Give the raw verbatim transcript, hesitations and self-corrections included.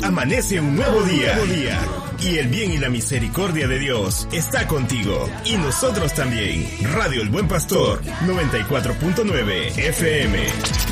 amanece un nuevo día. Nuevo día. Y el bien y la misericordia de Dios está contigo. Y nosotros también. Radio El Buen Pastor, noventa y cuatro punto nueve F M.